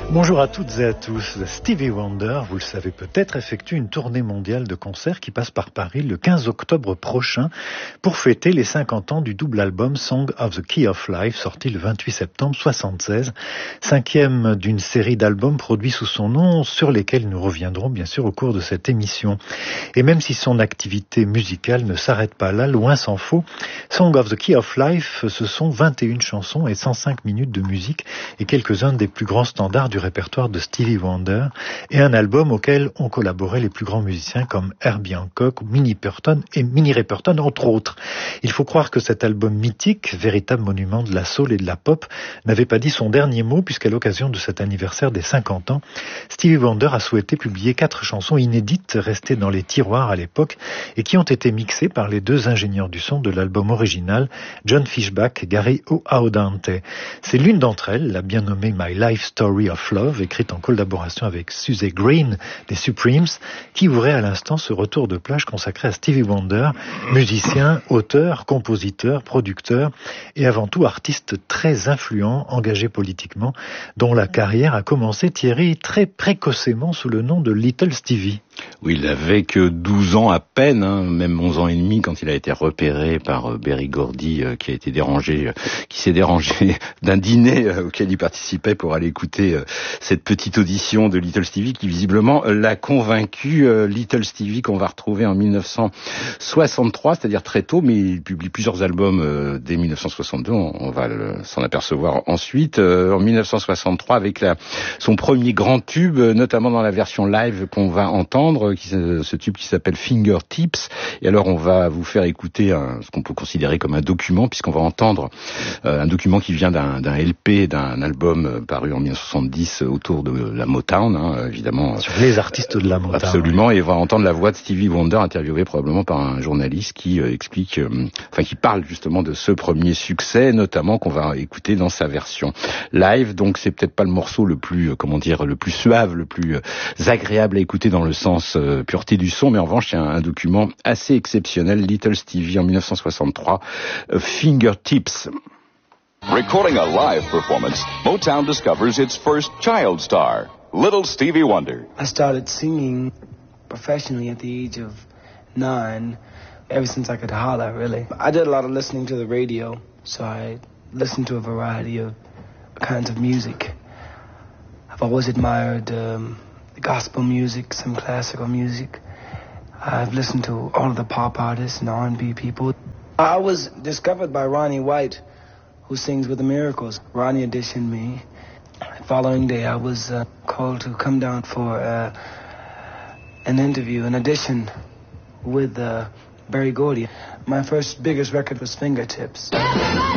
Bonjour à toutes et à tous. Stevie Wonder, vous le savez peut-être, effectue une tournée mondiale de concerts qui passe par Paris le 15 octobre prochain pour fêter les 50 ans du double album Song of the Key of Life, sorti le 28 septembre 1976, cinquième d'une série d'albums produits sous son nom, sur lesquels nous reviendrons bien sûr au cours de cette émission. Et même si son activité musicale ne s'arrête pas là, loin s'en faut, Song of the Key of Life, ce sont 21 chansons et 105 minutes de musique et quelques-uns des plus grands standards du répertoire de Stevie Wonder, et un album auquel ont collaboré les plus grands musiciens comme Herbie Hancock, Minnie Riperton, entre autres. Il faut croire que cet album mythique, véritable monument de la soul et de la pop, n'avait pas dit son dernier mot, puisqu'à l'occasion de cet anniversaire des 50 ans, Stevie Wonder a souhaité publier 4 chansons inédites restées dans les tiroirs à l'époque et qui ont été mixées par les 2 ingénieurs du son de l'album original, John Fishback et Gary Audante. C'est l'une d'entre elles, la bien nommée My Life Story of Love, écrite en collaboration avec Suzy Green des Supremes, qui ouvrait à l'instant ce retour de plage consacré à Stevie Wonder, musicien, auteur, compositeur, producteur et avant tout artiste très influent, engagé politiquement, dont la carrière a commencé, Thierry, très précocement sous le nom de Little Stevie. Oui, il n'avait que 12 ans à peine, même 11 ans et demi quand il a été repéré par Berry Gordy, qui s'est dérangé d'un dîner auquel il participait pour aller écouter cette petite audition de Little Stevie qui visiblement l'a convaincu. Little Stevie qu'on va retrouver en 1963, c'est-à-dire très tôt, mais il publie plusieurs albums dès 1962, on va s'en apercevoir ensuite. En 1963 avec son premier grand tube, notamment dans la version live qu'on va entendre, ce tube qui s'appelle Fingertips. Et alors on va vous faire écouter ce qu'on peut considérer comme un document, puisqu'on va entendre un document qui vient d'un LP, d'un album paru en 1970 autour de la Motown, évidemment. Sur les artistes de la Motown. Absolument, et on va entendre la voix de Stevie Wonder interviewée probablement par un journaliste qui explique, qui parle justement de ce premier succès, notamment qu'on va écouter dans sa version live. Donc c'est peut-être pas le morceau le plus, le plus suave, le plus agréable à écouter dans le sens pureté du son, mais en revanche, il y a un document assez exceptionnel, Little Stevie en 1963, Fingertips. Recording a live performance, Motown discovers its first child star, Little Stevie Wonder. I started singing professionally at the age of 9, ever since I could holler, really. I did a lot of listening to the radio, so I listened to a variety of kinds of music. I've always admired gospel music, some classical music. I've listened to all of the pop artists and R&B people. I was discovered by Ronnie White, who sings with the Miracles. Ronnie auditioned me. The following day I was called to come down for an interview, an audition with Berry Gordy. My first biggest record was Fingertips.